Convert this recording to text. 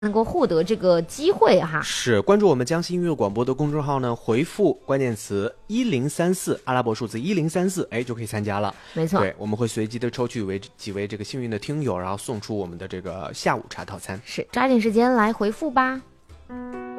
能够获得这个机会哈。 是，关注我们江西音乐广播的公众号呢，回复关键词1034阿拉伯数字1034，哎，就可以参加了。 没错， 对，我们会随机的抽取几位这个幸运的听友，然后送出我们的这个下午茶套餐。 是，抓紧时间来回复吧。